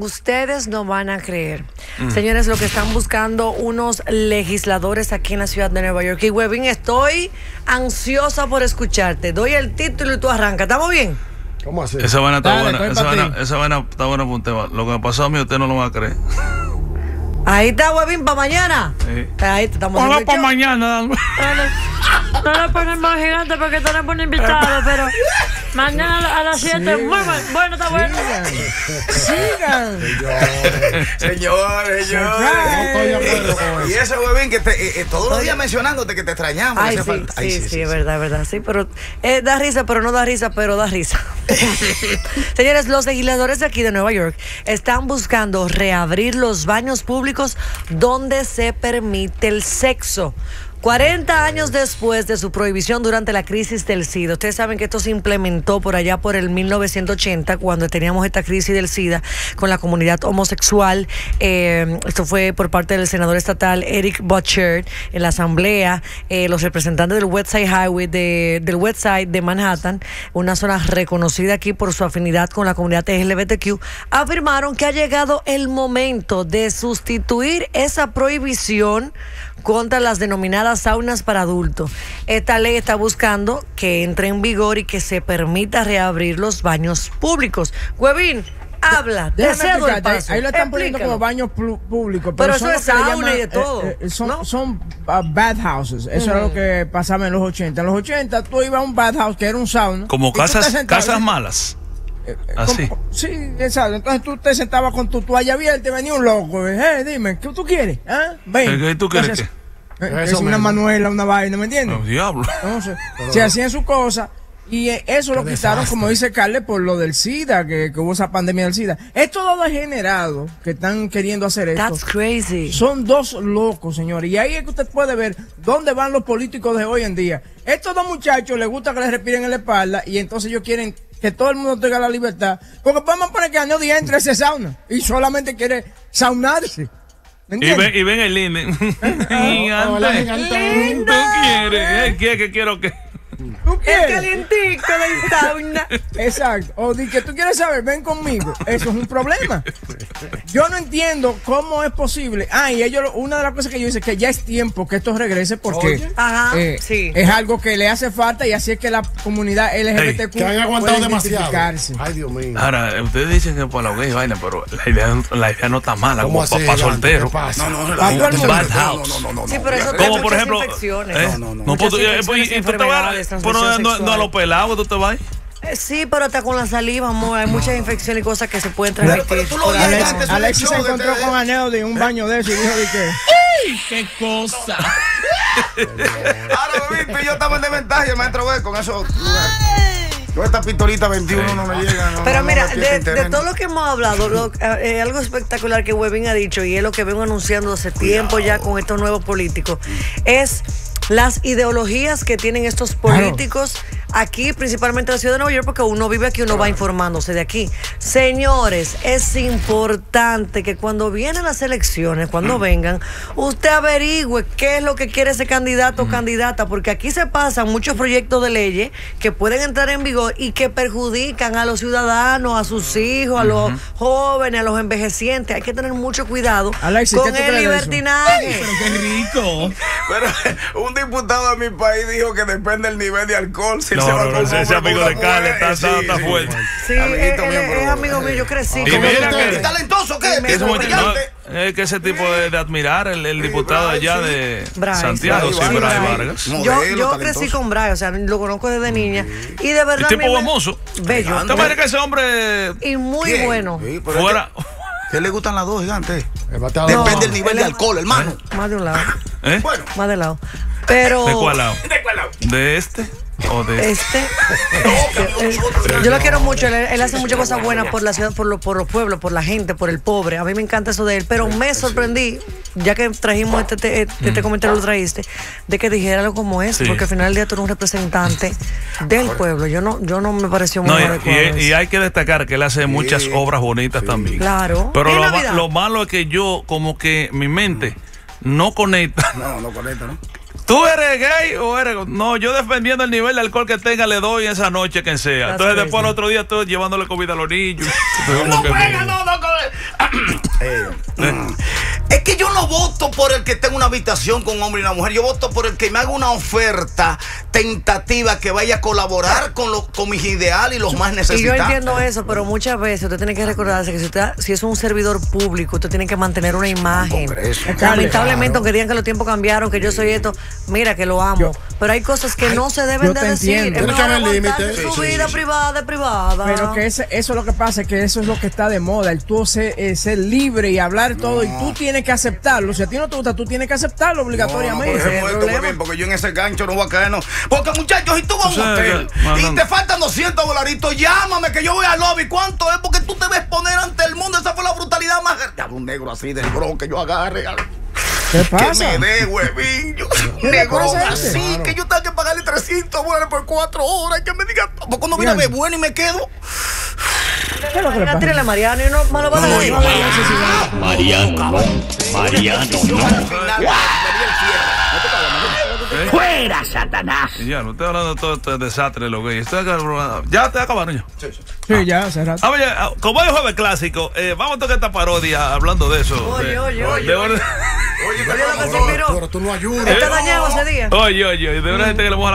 ustedes no van a creer. Señores, lo que están buscando unos legisladores aquí en la ciudad de Nueva York. Y Webin, estoy ansiosa por escucharte. Doy el título y tú arrancas. ¿Estamos bien? ¿Cómo así? Esa vaina está buena. Esa vaina está buena para un tema. Lo que me pasó a mí, usted no lo va a creer. Ahí está, Webin, para mañana. Sí. Ahí te estamos Hola, para mañana. No lo ponen más gigante porque tenemos un invitado, pero mañana a las 7. Muy bueno, está bueno. Sigan. Señores. Y ese Webin que todos los días mencionándote que te extrañamos. Ay, sí, es verdad. Sí, pero da risa, pero no da risa, pero da risa. Señores, los legisladores de aquí de Nueva York están buscando reabrir los baños públicos donde se permite el sexo. 40 años después de su prohibición durante la crisis del SIDA. Ustedes saben que esto se implementó por allá por el 1980, cuando teníamos esta crisis del SIDA con la comunidad homosexual. Esto fue por parte del senador estatal Eric Butcher en la asamblea. Los representantes del West Side Highway, del West Side de Manhattan, una zona reconocida aquí por su afinidad con la comunidad LGBTQ, afirmaron que ha llegado el momento de sustituir esa prohibición contra las denominadas saunas para adultos. Esta ley está buscando que entre en vigor y que se permita reabrir los baños públicos. Webin, habla, te cedo el paso. Ahí lo están poniendo como baños públicos. Pero eso es sauna y de todo. Son bathhouses. Eso era lo que pasaba en los 80. En los 80 tú ibas a un bathhouse que era un sauna. Como casas malas. Así. Sí, exacto. Entonces tú te sentabas con tu toalla abierta y venía un loco. Dime, ¿qué tú quieres? Ven. ¿Qué tú quieres? Entonces, es una manuela, una vaina, ¿me entiendes? No, diablo. Entonces, se hacían sus cosas y eso lo quitaron, como dice Carles, por lo del SIDA, que hubo esa pandemia del SIDA. Es todo degenerado que están queriendo hacer esto. That's crazy. Son dos locos, señores. Y ahí es que usted puede ver dónde van los políticos de hoy en día. Estos dos muchachos les gusta que les respiren en la espalda y entonces ellos quieren que todo el mundo tenga la libertad. Porque podemos poner que a nadie entre ese sauna y solamente quiere saunarse. Y ven el lindo. Lindo. ¿Tú quieres? ¿Qué quiero que? El calientico del sauna. Exacto. O di que tú quieres saber, ven conmigo. Eso es un problema. Yo no entiendo cómo es posible. Y ellos, una de las cosas que yo dice es que ya es tiempo que esto regrese porque es algo que le hace falta y así es que la comunidad LGBTQ que han aguantado demasiado. Ay, Dios mío. Ahora, ustedes dicen que por la gay vaina, pero la idea no está mala, como papá soltero. No. Sí, pero eso como por ejemplo, no a los pelados tú te vas. Sí, pero hasta con la saliva, amor, hay muchas infecciones y cosas que se pueden transmitir. Alexis se encontró con Aneo de un baño de eso y dijo de que qué cosa. Ahora, viste, yo estaba en desventaja, maestro, con eso. Yo esta pistolita 21 no me llega. Pero mira, de todo lo que hemos hablado, algo espectacular que Webin ha dicho, y es lo que vengo anunciando hace tiempo ya con estos nuevos políticos, es las ideologías que tienen estos políticos aquí, principalmente en la ciudad de Nueva York, porque uno vive aquí, uno va informándose de aquí. Señores, es importante que cuando vienen las elecciones, cuando vengan, usted averigüe qué es lo que quiere ese candidato o candidata, porque aquí se pasan muchos proyectos de leyes que pueden entrar en vigor y que perjudican a los ciudadanos, a sus hijos, a los jóvenes, a los envejecientes. Hay que tener mucho cuidado Alexis, con el libertinaje. Pero qué rico. Pero un diputado de mi país dijo que depende del nivel de alcohol. Si ese amigo de Carles está fuerte. Sí, es amigo mío, yo crecí. Y mira que talentoso, ¿qué? Es que ese tipo de admirar el diputado allá de Santiago, Bray Vargas. Yo crecí con Bray, o sea, lo conozco desde niña. Y de verdad. El tipo famoso. Bello. ¿Te parece que ese hombre. Y muy bueno. Fuera. ¿Qué le gustan las dos, gigantes? Depende del nivel de alcohol, hermano. Más de un lado. Bueno. Más de lado. Pero. ¿De cuál lado? ¿De este? ¿O de este? Yo lo quiero mucho. Él hace muchas cosas buenas por la ciudad, por los pueblos, por la gente, por el pobre. A mí me encanta eso de él. Pero me sorprendí, ya que trajimos este comentario, lo trajiste, de que dijera algo como eso. Porque al final del día tú eres un representante del pueblo. Yo no me pareció muy adecuado. Y hay que destacar que él hace muchas obras bonitas también. Claro. Pero lo malo es que yo, como que mi mente no conecta. No conecta, ¿no? ¿Tú eres gay o eres...? No, yo defendiendo el nivel de alcohol que tenga le doy esa noche quien sea. Entonces después el otro día estoy llevándole comida a los niños. No pega, no. Es que yo no voto por el que tenga una habitación con un hombre y una mujer. Yo voto por el que me haga una oferta tentativa que vaya a colaborar con mis ideales y los más necesitados. Y yo entiendo eso, pero muchas veces usted tiene que recordarse que si es un servidor público, usted tiene que mantener una imagen. Lamentablemente, aunque digan que los tiempos cambiaron, que yo soy esto, mira que lo amo. Pero hay cosas que no se deben de decir. Tiene que haber límites. Su vida privada es privada. Pero que eso es lo que pasa, que eso es lo que está de moda, el tú ser libre y hablar todo, y tú tienes que aceptarlo. Si a ti no te gusta, tú tienes que aceptarlo obligatoriamente. Porque yo en ese gancho no voy a caer, no. Porque muchachos, si tú vas a un hotel y te faltan $200, llámame que yo voy al lobby. ¿Cuánto es? Porque tú te ves poner ante el mundo. Esa fue la brutalidad más grande. Un negro así del bro que yo agarre. ¿Qué pasa? Que me dé, huevín. Negro así, que yo tengo que pagarle $300 por 4 horas. Que me diga, porque no viene a ver bueno y me quedo. ¿Qué es lo que le pasa? Tírale a Mariano y no me lo va a dar. Mariano, ¡fuera, Satanás! Y ya, no estoy hablando de todo este desastre de los gays. ¿Ya te acabaron ya? Sí, ya, hace rato. Oye, como es jueves clásico, vamos a tocar esta parodia hablando de eso. Oye, Pero tú no ayudas. está dañado ese día. Oye, de una gente que le vamos a